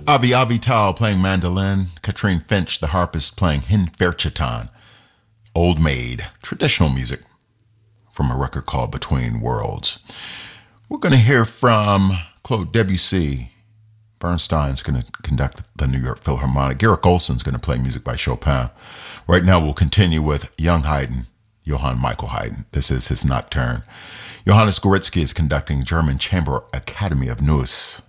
Avi Avital playing mandolin, Katrine Finch, the harpist, playing Hinferchetan, Old Maid, traditional music from a record called Between Worlds. We're going to hear from Claude Debussy. Bernstein's going to conduct the New York Philharmonic. Garrick Olson's going to play music by Chopin. Right now we'll continue with young Haydn, Johann Michael Haydn. This is his nocturne. Johannes Goretzky is conducting German Chamber Academy of Neuss.